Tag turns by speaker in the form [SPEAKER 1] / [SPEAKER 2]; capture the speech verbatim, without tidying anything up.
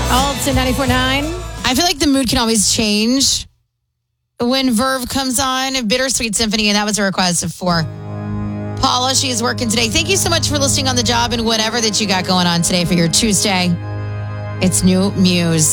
[SPEAKER 1] Alts in ninety-four point nine.
[SPEAKER 2] I feel like the mood can always change when Verve comes on. Bittersweet Symphony, and that was a request for Paula. She is working today. Thank you so much for listening on the job and whatever that you got going on today for your Tuesday. It's New Muse.